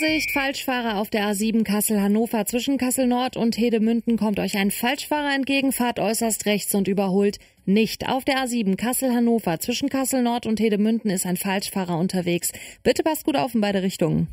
Vorsicht, Falschfahrer auf der A7 Kassel-Hannover. Zwischen Kassel Nord und Hedemünden kommt euch ein Falschfahrer entgegen, fahrt äußerst rechts und überholt nicht. Auf der A7 Kassel-Hannover zwischen Kassel Nord und Hedemünden ist ein Falschfahrer unterwegs. Bitte passt gut auf in beide Richtungen.